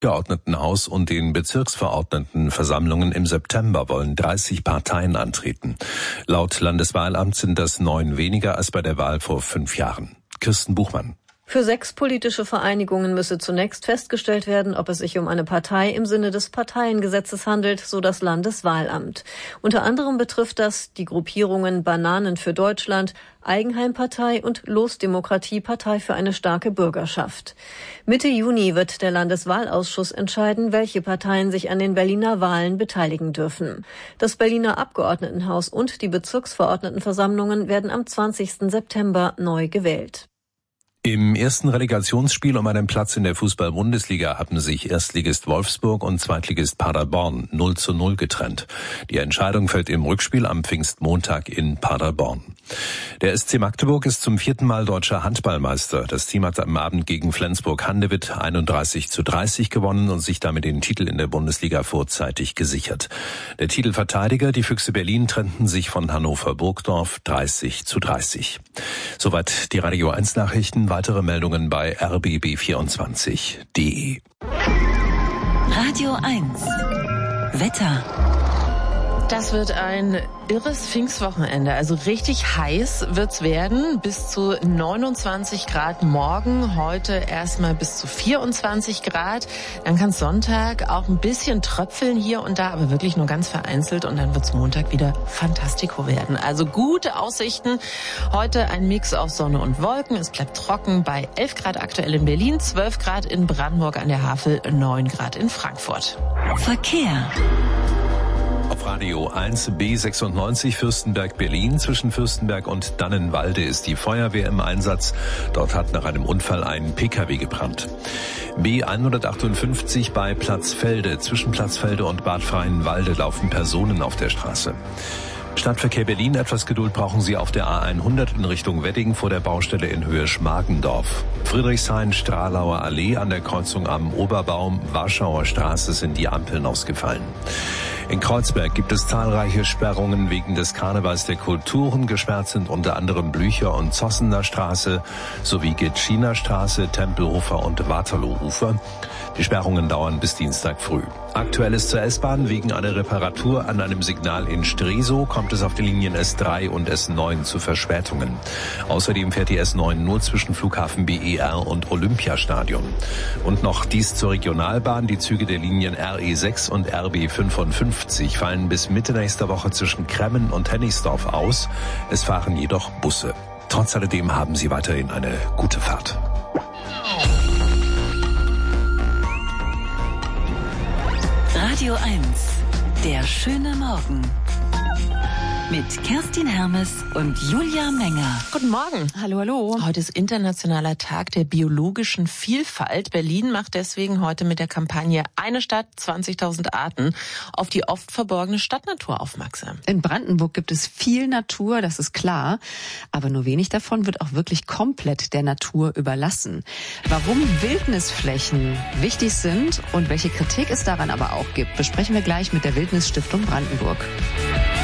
Abgeordnetenhaus und den Bezirksverordnetenversammlungen im September wollen 30 Parteien antreten. Laut Landeswahlamt sind das 9 weniger als bei der Wahl vor 5 Jahren. Kirsten Buchmann. Für 6 politische Vereinigungen müsse zunächst festgestellt werden, ob es sich um eine Partei im Sinne des Parteiengesetzes handelt, so das Landeswahlamt. Unter anderem betrifft das die Gruppierungen Bananen für Deutschland, Eigenheimpartei und Losdemokratie Partei für eine starke Bürgerschaft. Mitte Juni wird der Landeswahlausschuss entscheiden, welche Parteien sich an den Berliner Wahlen beteiligen dürfen. Das Berliner Abgeordnetenhaus und die Bezirksverordnetenversammlungen werden am 20. September neu gewählt. Im ersten Relegationsspiel um einen Platz in der Fußball-Bundesliga haben sich Erstligist Wolfsburg und Zweitligist Paderborn 0:0 getrennt. Die Entscheidung fällt im Rückspiel am Pfingstmontag in Paderborn. Der SC Magdeburg ist zum 4. Mal deutscher Handballmeister. Das Team hat am Abend gegen Flensburg-Handewitt 31:30 gewonnen und sich damit den Titel in der Bundesliga vorzeitig gesichert. Der Titelverteidiger, die Füchse Berlin, trennten sich von Hannover Burgdorf 30:30. Soweit die Radio 1 Nachrichten. Weitere Meldungen bei rbb24.de. Radio 1 Wetter. Das wird ein irres Pfingstwochenende. Also richtig heiß wird's werden. Bis zu 29 Grad morgen. Heute erstmal bis zu 24 Grad. Dann kann es Sonntag auch ein bisschen tröpfeln hier und da, aber wirklich nur ganz vereinzelt. Und dann wird's Montag wieder fantastico werden. Also gute Aussichten. Heute ein Mix aus Sonne und Wolken. Es bleibt trocken bei 11 Grad aktuell in Berlin, 12 Grad in Brandenburg an der Havel, 9 Grad in Frankfurt. Verkehr. Auf Radio 1 B96 Fürstenberg-Berlin. Zwischen Fürstenberg und Dannenwalde ist die Feuerwehr im Einsatz. Dort hat nach einem Unfall ein Pkw gebrannt. B158 bei Platzfelde. Zwischen Platzfelde und Bad Freienwalde laufen Personen auf der Straße. Stadtverkehr Berlin, etwas Geduld brauchen Sie auf der A100 in Richtung Wedding vor der Baustelle in Höhe Schmargendorf. Friedrichshain-Stralauer Allee an der Kreuzung am Oberbaum, Warschauer Straße sind die Ampeln ausgefallen. In Kreuzberg gibt es zahlreiche Sperrungen wegen des Karnevals der Kulturen. Gesperrt sind unter anderem Blücher- und Zossener Straße sowie Gitschiner Straße, Tempelhofer und Waterloohufer. Die Sperrungen dauern bis Dienstag früh. Aktuell ist zur S-Bahn wegen einer Reparatur an einem Signal in Stresow kommt es auf den Linien S3 und S9 zu Verspätungen. Außerdem fährt die S9 nur zwischen Flughafen BER und Olympiastadion. Und noch dies zur Regionalbahn. Die Züge der Linien RE6 und RB55 fallen bis Mitte nächster Woche zwischen Kremmen und Hennigsdorf aus. Es fahren jedoch Busse. Trotz alledem haben Sie weiterhin eine gute Fahrt. Radio 1, der schöne Morgen. Mit Kerstin Hermes und Julia Menger. Guten Morgen. Hallo, hallo. Heute ist Internationaler Tag der biologischen Vielfalt. Berlin macht deswegen heute mit der Kampagne Eine Stadt, 20.000 Arten auf die oft verborgene Stadtnatur aufmerksam. In Brandenburg gibt es viel Natur, das ist klar. Aber nur wenig davon wird auch wirklich komplett der Natur überlassen. Warum Wildnisflächen wichtig sind und welche Kritik es daran aber auch gibt, besprechen wir gleich mit der Wildnisstiftung Brandenburg.